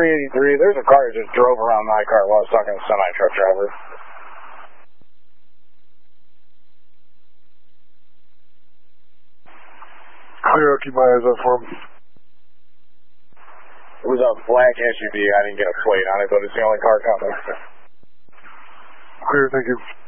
383, there's a car that just drove around my car while I was talking to a semi-truck driver. Clear, I'll keep my eyes out for him. It was a black SUV, I didn't get a plate on it, but it's the only car coming. Clear, thank you.